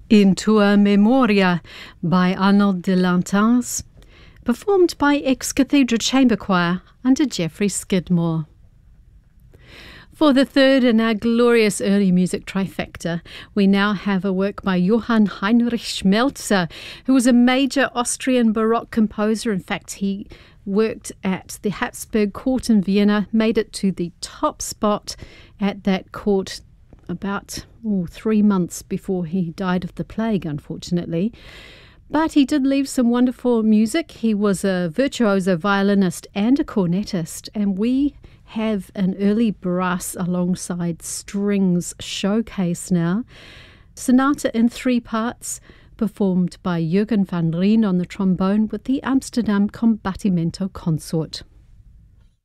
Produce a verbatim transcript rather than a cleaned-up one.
In Tua Memoria by Arnaud de Lantin, performed by Ex-Cathedra Chamber Choir under Geoffrey Skidmore. For the third in our glorious early music trifecta, we now have a work by Johann Heinrich Schmelzer, who was a major Austrian Baroque composer. In fact, he worked at the Habsburg court in Vienna, made it to the top spot at that court about oh, three months before he died of the plague, unfortunately. But he did leave some wonderful music. He was a virtuoso violinist and a cornetist, and we have an early brass alongside strings showcase now. Sonata in three parts, performed by Jürgen van Rijn on the trombone with the Amsterdam Combattimento Consort.